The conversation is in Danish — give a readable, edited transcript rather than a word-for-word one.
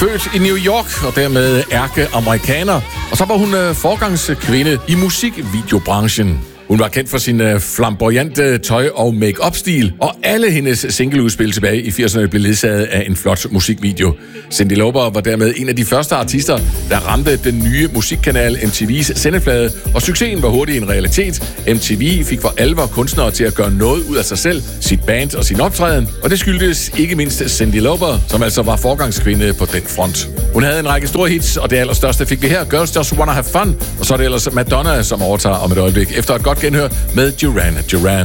Født i New York og dermed ærkeamerikaner. Og så var hun forgangskvinde i musikvideobranchen. Hun var kendt for sin flamboyante tøj- og make-up-stil, og alle hendes singleudspil tilbage i 80'erne blev ledsaget af en flot musikvideo. Cyndi Lauper var dermed en af de første artister, der ramte den nye musikkanal MTV's sendeflade, og succesen var hurtigt en realitet. MTV fik for alvor kunstnere til at gøre noget ud af sig selv, sit band og sin optræden, og det skyldtes ikke mindst Cyndi Lauper, som altså var forgangskvinde på den front. Hun havde en række store hits, og det allerstørste fik vi her, Girls Just Wanna Have Fun, og så er det ellers Madonna, som overtager om et øjeblik efter et godt genhør med Duran Duran.